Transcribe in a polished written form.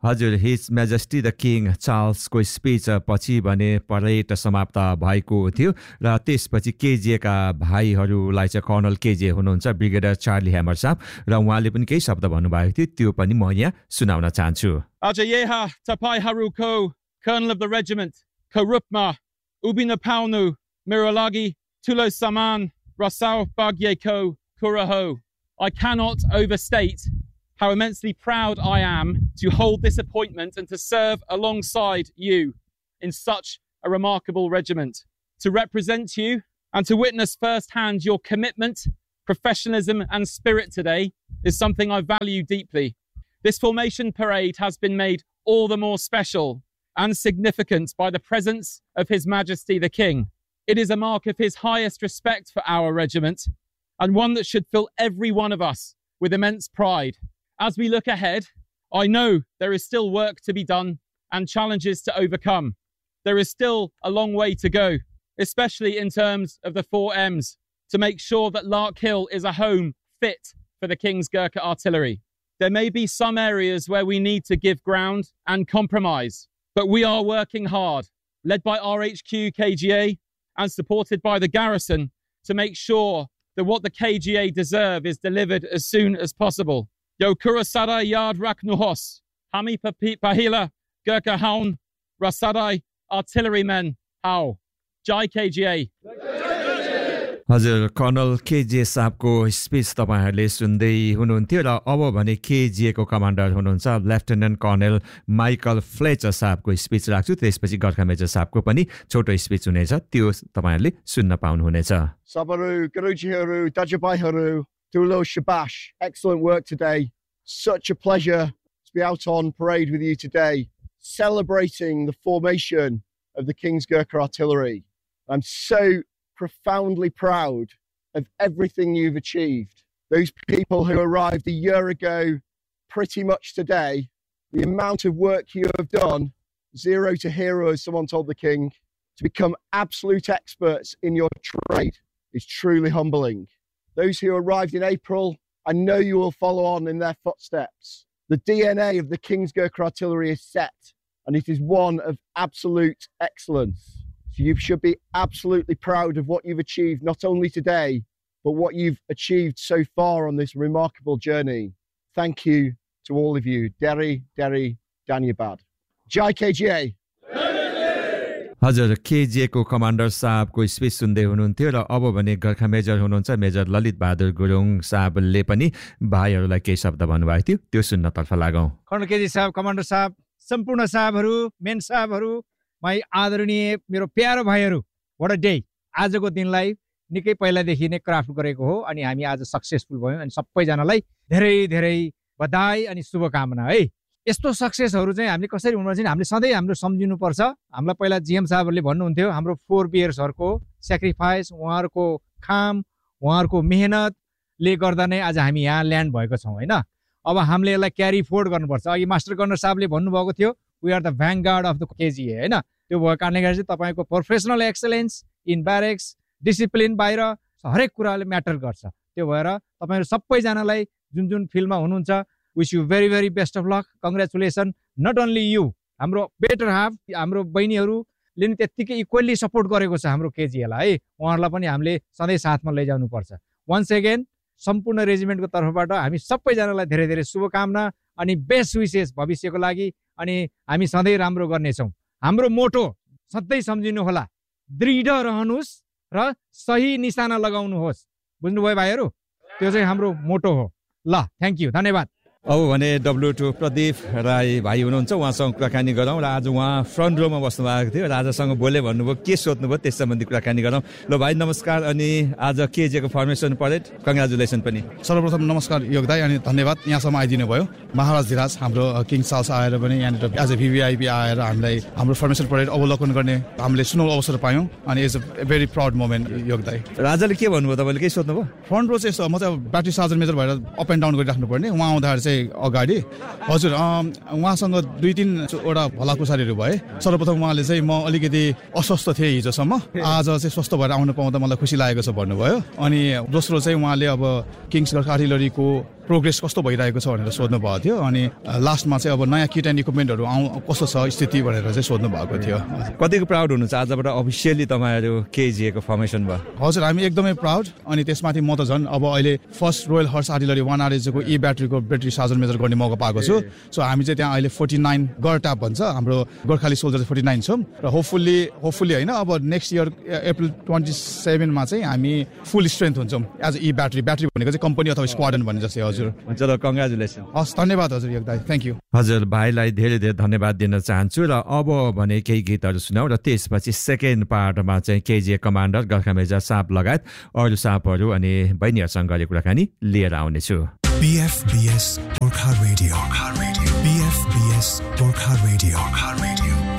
हजुर, हिज majesty the king चार्ल्सको speech पछि भने परेड समाप्त भएको थियो र त्यसपछि केजिएका भाइहरूलाई चाहिँ कर्नल केजिए हुनुहुन्छ ब्रिगेडियर चार्ली ह्यामर साहब र उहाँले पनि केही शब्द भन्नुभएको थियो, त्यो पनि म यहाँ सुनाउन चाहन्छु। Ajayeha Tapai Haruko, Colonel of the Regiment, Karupma, Ubina Paunu, Miralagi, Tulo Saman, Rasau Bagyeko, Kuraho. I cannot overstate how immensely proud I am to hold this appointment and to serve alongside you in such a remarkable regiment. To represent you and to witness firsthand your commitment, professionalism and spirit today is something I value deeply. This formation parade has been made all the more special and significant by the presence of His Majesty the King. It is a mark of his highest respect for our regiment and one that should fill every one of us with immense pride. As we look ahead, I know there is still work to be done and challenges to overcome. There is still a long way to go, especially in terms of the 4 M's, to make sure that Larkhill is a home fit for the King's Gurkha Artillery. There may be some areas where we need to give ground and compromise, but we are working hard, led by RHQ KGA and supported by the garrison, to make sure that what the KGA deserve is delivered as soon as possible. Yo Kurasada Yard Raknuhos, Hami Pahila, Gurkha Haun, Rasadai, Artillerymen, How, Jai KGA. हजुर, colonel केजिए साहबको speech तपाईहरुले सुन्दै हुनुहुन्थ्यो र अब भने केजिएको commander हुनुहुन्छ lieutenant colonel Michael Fletcher साहबको speech राख्छु, त्यसपछि गोर्खा मेजर साहबको पनि छोटो स्पिच हुनेछ, त्यो तपाईहरुले सुन्न पाउनुहुनेछ। Sabaru, Garujiharu, Dajabaiharu, Dulo Shabash. Excellent work today. Such a pleasure to be out on parade with you today, celebrating the formation of the King's Gurkha Artillery. I'm so profoundly proud of everything you've achieved. Those people who arrived a year ago, pretty much today, the amount of work you have done, zero to hero, as someone told the King, to become absolute experts in your trade is truly humbling. Those who arrived in April, I know you will follow on in their footsteps. The DNA of the King's Gurkha Artillery is set, and it is one of absolute excellence. So you should be absolutely proud of what you've achieved, not only today, but what you've achieved so far on this remarkable journey. Thank you to all of you. Derry, Danyabad. Jai KGA. हजुर, केजिएको commander साहबको speech सुन्दै हुनुहुन्थ्यो र अब भने Gorkha major हुनुहुन्छ major ललित बहादुर गुरुङ साहबले पनि भाइहरूलाई केही शब्द भन्नुभएको थियो, त्यो सुन्नतर्फ लागौं। कर्नल केजी साहब, कमान्डर साहब, सम्पूर्ण साहबहरू, मेन साहबहरू, माई आदरणीय मेरो प्यारो भाइहरू, व्हाट अ डे। आजको दिनलाई निकै पहिलादेखि नै क्राफ्ट गरेको हो अनि हामी आज सक्सेसफुल भयौं अनि सबैजनालाई धेरै धेरै बधाई अनि शुभकामना है। यस्तो सक्सेसहरू चाहिँ हामीले कसरी हुनुपर्छ भने हामीले सधैँ हाम्रो सम्झिनु पर्छ। हामीलाई पहिला जीएम साहबहरूले भन्नुहुन्थ्यो हाम्रो फोरबियर्सहरूको सेक्रिफाइस, उहाँहरूको काम, उहाँहरूको मेहनतले गर्दा नै आज हामी यहाँ ल्यान्ड भएको छौँ हैन। अब हामीले यसलाई क्यारी फोर्ड गर्नुपर्छ। अघि मास्टर कर्नल साहबले भन्नुभएको थियो we are the भ्यानगार्ड of the केजिए हैन। त्यो भएको कारणले गर्दा चाहिँ तपाईको प्रोफेसनल एक्सलेन्स इन ब्यारेक्स, डिसिप्लिन बाहिर हरेक कुराले म्याटर गर्छ। त्यो भएर तपाईहरु सबैजनालाई जुन जुन फिल्डमा हुनुहुन्छ, wish you very very best of lock, congratulation. Not only you, हाम्रो बेटर हाफ, हाम्रो बहिनीहरूले नि त्यत्तिकै इक्वली सपोर्ट गरेको छ हाम्रो केजिएलाई है। उहाँहरूलाई पनि हामीले सधैँ साथमा लैजानु पर्छ। वन्स अगेन सम्पूर्ण रेजिमेन्टको तर्फबाट हामी सबैजनालाई धेरै धेरै शुभकामना अनि बेस्ट विशेष भविष्यको लागि, अनि हामी सधैँ राम्रो गर्नेछौँ। हाम्रो मोटो सधैँ सम्झिनु होला, दृढ रहनुहोस् र सही निशाना लगाउनुहोस्। बुझ्नुभयो भाइहरू, त्यो चाहिँ हाम्रो मोटो हो। ल, थ्याङ्क यू, धन्यवाद। अब भने W2 प्रदीप राई भाइ हुनुहुन्छ, उहाँसँग कुराकानी गरौँ र आज उहाँ फ्रन्ट रोमा बस्नु भएको थियो। राजासँग बोले भन्नुभयो, के सोध्नुभयो त्यस सम्बन्धी कुराकानी गरौँ। ल भाइ नमस्कार, अनि आज केजिएको फर्मेसन परेड कङ्ग्रेचुलेसन पनि। सर्वप्रथम नमस्कार योग दाई, अनि धन्यवाद यहाँसम्म आइदिनु भयो। महाराज धिराज हाम्रो किङ चार्ल्स आएर पनि यहाँनिर एज ए VVIP आएर हामीलाई हाम्रो फर्मेसन परेड अवलोकन गर्ने हामीले सुनौलो अवसर पायौँ, अनि is a very proud moment योग दाई। राजाले के भन्नुभयो, तपाईँले के सोध्नुभयो? फ्रन्ट रो चाहिँ म चाहिँ ब्याट्री सार्जन मेजर भएर अप एन्ड डाउन गरिराख्नु पर्ने, उहाँ आउँदाखेरि चाहिँ अगाडि। हजुर, उहाँसँग 2-3 वटा भलाकुसारीहरू भए। सर्वप्रथम उहाँले चाहिँ म अलिकति अस्वस्थ थिएँ हिजोसम्म, आज चाहिँ स्वस्थ भएर आउनु पाउँदा मलाई खुसी लागेको छ भन्नुभयो। अनि दोस्रो चाहिँ उहाँले अब किङ्स गर्खा आर्टिलरीको प्रोग्रेस कस्तो भइरहेको छ भनेर सोध्नु भएको थियो अनि लास्टमा चाहिँ अब नयाँ किट एन्ड इक्विपमेन्टहरू कस्तो छ स्थिति भनेर चाहिँ सोध्नु भएको थियो। कतिको प्राउड हुनुहुन्छ आजबाट अफिसियली तपाईँहरू केजिएको फर्मेसन भयो? हजुर हामी एकदमै प्राउड अनि त्यसमाथि म त झन् अब अहिले फर्स्ट रोयल हर्स आर्टिलरी 1 RHको ई ब्याट्रीको ब्याट्री सार्जन मेजर गर्ने मौका पाएको छु। सो हामी चाहिँ त्यहाँ अहिले 49 गर ट्याप भन्छ हाम्रो गोर्खाली सोल्जर 49 छौँ र होपफुल्ली होइन अब नेक्स्ट इयर अप्रिल 27 मा चाहिँ हामी फुल स्ट्रेन्थ हुन्छौँ एज ई ब्याट्री भनेको चाहिँ कम्पनी अथवा स्क्वाडन भन्ने जस्तै। हजुर चलो कङ्ग्रेचुलेसन। हस् धन्यवाद हजुर एक दाइ थ्याङ्क यू। हजुर भाइलाई धेरै धेरै धन्यवाद दिन चाहन्छु र अब भने केही गीतहरू सुनाऊ र त्यसपछि सेकेन्ड पार्टमा चाहिँ केजिए कमान्डर गोर्खा मेजर साहब लगायत अरू साहबहरू अनि बहिनीहरूसँग गरेको कुराकानी लिएर आउनेछु। BFBS Gorkha Radio. BFBS Gorkha Radio.